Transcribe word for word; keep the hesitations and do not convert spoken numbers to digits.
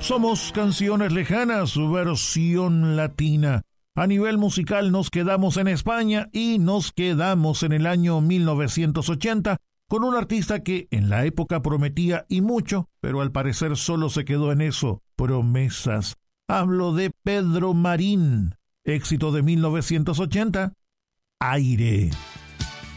Somos Canciones Lejanas, su versión latina. A nivel musical nos quedamos en España y nos quedamos en el año mil novecientos ochenta con un artista que en la época prometía y mucho, pero al parecer solo se quedó en eso, promesas. Hablo de Pedro Marín, éxito de mil novecientos ochenta, Aire.